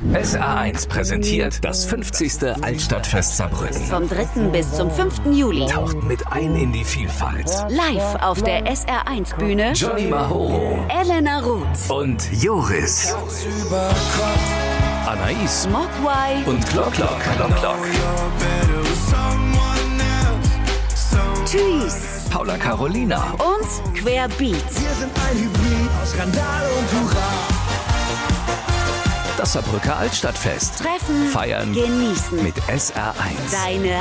SR1 präsentiert das 50. Altstadtfest Saarbrücken. Vom 3. bis zum 5. Juli. Taucht mit ein in die Vielfalt. Live auf der SR1-Bühne Johnny Mahoro, Elena Ruth und Joris, Anais, Mogwai und Glock. Tschüss Paula Carolina und Querbeat. Wir sind ein Hybrid aus Skandal und Hurra. Das Saarbrücker Altstadtfest. Treffen, Feiern, genießen. mit SR1. Deine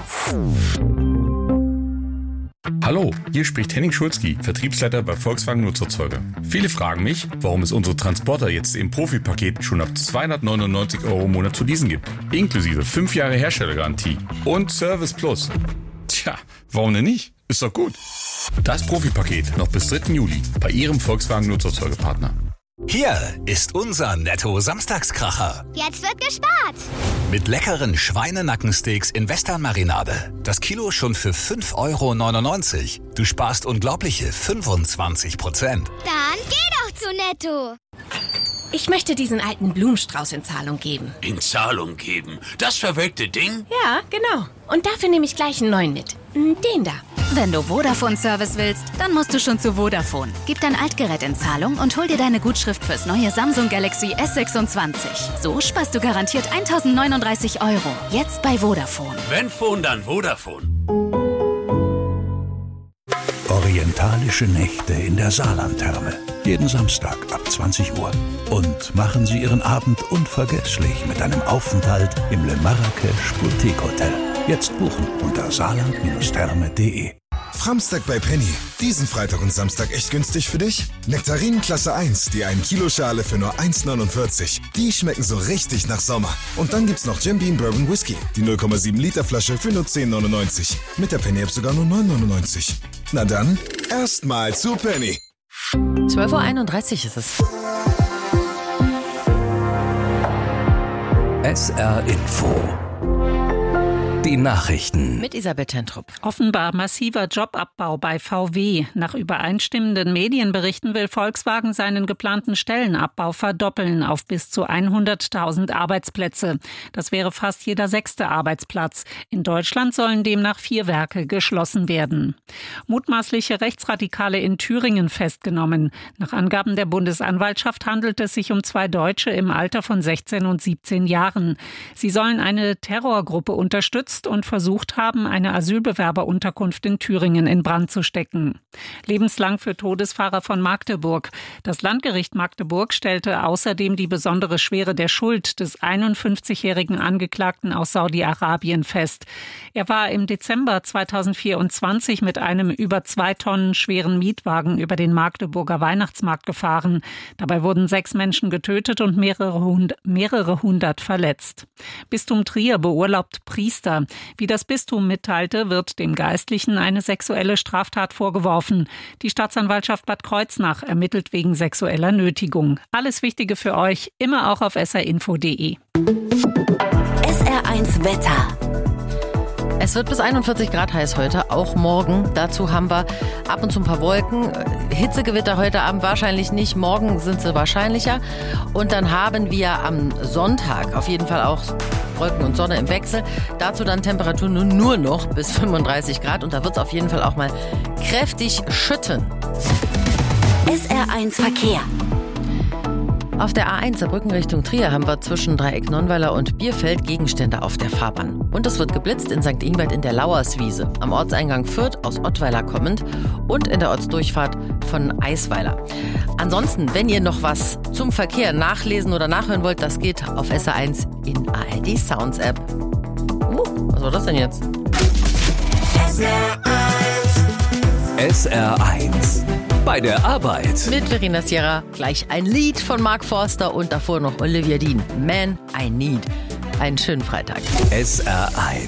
1. Hallo, hier spricht Henning Schulzki, Vertriebsleiter bei Volkswagen Nutzerzeuger. Viele fragen mich, warum es unsere Transporter jetzt im Profipaket schon ab 299 € im Monat zu leasen gibt. Inklusive 5 Jahre Herstellergarantie und Service Plus. Tja, warum denn nicht? Ist doch gut. Das Profipaket noch bis 3. Juli bei Ihrem Volkswagen Nutzerzeugerpartner. Hier ist unser Netto-Samstagskracher. Jetzt wird gespart. Mit leckeren Schweinenackensteaks in Western-Marinade. Das Kilo schon für 5,99 €. Du sparst unglaubliche 25%. Dann geh doch zu Netto. Ich möchte diesen alten Blumenstrauß in Zahlung geben. In Zahlung geben? Das verwelkte Ding? Ja, genau. Und dafür nehme ich gleich einen neuen mit. Den da. Wenn du Vodafone-Service willst, dann musst du schon zu Vodafone. Gib dein Altgerät in Zahlung und hol dir deine Gutschrift fürs neue Samsung Galaxy S26. So sparst du garantiert 1.039 €. Jetzt bei Vodafone. Wenn Phone, dann Vodafone. Orientalische Nächte in der Saarlandtherme. Jeden Samstag ab 20 Uhr. Und machen Sie Ihren Abend unvergesslich mit einem Aufenthalt im Le Marrakech Boutique Hotel. Jetzt buchen unter saarland-therme.de. Framstag bei Penny. Diesen Freitag und Samstag echt günstig für dich? Nektarinen Klasse 1, die 1 Kilo Schale für nur 1,49. Die schmecken so richtig nach Sommer. Und dann gibt's noch Jim Beam Bourbon Whisky, die 0,7 Liter Flasche für nur 10,99. Mit der Penny App sogar nur 9,99. Na dann, erstmal zu Penny. 12:31 Uhr ist es. SR Info. Die Nachrichten. Mit Isabel Tentrup. Offenbar massiver Jobabbau bei VW. Nach übereinstimmenden Medienberichten will Volkswagen seinen geplanten Stellenabbau verdoppeln auf bis zu 100.000 Arbeitsplätze. Das wäre fast jeder 6. Arbeitsplatz. In Deutschland sollen demnach 4 Werke geschlossen werden. Mutmaßliche Rechtsradikale in Thüringen festgenommen. Nach Angaben der Bundesanwaltschaft handelt es sich um 2 Deutsche im Alter von 16 und 17 Jahren. Sie sollen eine Terrorgruppe unterstützt und versucht haben, eine Asylbewerberunterkunft in Thüringen in Brand zu stecken. Lebenslang für Todesfahrer von Magdeburg. Das Landgericht Magdeburg stellte außerdem die besondere Schwere der Schuld des 51-jährigen Angeklagten aus Saudi-Arabien fest. Er war im Dezember 2024 mit einem über 2 Tonnen schweren Mietwagen über den Magdeburger Weihnachtsmarkt gefahren. Dabei wurden 6 Menschen getötet und mehrere hundert verletzt. Bistum Trier beurlaubt Priester. Wie das Bistum mitteilte, wird dem Geistlichen eine sexuelle Straftat vorgeworfen. Die Staatsanwaltschaft Bad Kreuznach ermittelt wegen sexueller Nötigung. Alles Wichtige für euch, immer auch auf srinfo.de. SR1 Wetter. Es wird bis 41 Grad heiß heute, auch morgen. Dazu haben wir ab und zu ein paar Wolken. Hitzegewitter heute Abend wahrscheinlich nicht, morgen sind sie wahrscheinlicher. Und dann haben wir am Sonntag auf jeden Fall auch Wolken und Sonne im Wechsel. Dazu dann Temperaturen nur noch bis 35 Grad. Und da wird es auf jeden Fall auch mal kräftig schütten. SR1 Verkehr. Auf der A1 Saarbrücken Richtung Trier haben wir zwischen Dreieck Nonnweiler und Bierfeld Gegenstände auf der Fahrbahn. Und es wird geblitzt in St. Ingbert in der Lauerswiese, am Ortseingang Fürth aus Ottweiler kommend und in der Ortsdurchfahrt von Eisweiler. Ansonsten, wenn ihr noch was zum Verkehr nachlesen oder nachhören wollt, das geht auf SR1 in ARD Sounds App. Was war das denn jetzt? SR1. Bei der Arbeit. Mit Verena Sierra gleich ein Lied von Mark Forster und davor noch Olivia Dean. Man, I Need. Einen schönen Freitag. SR1.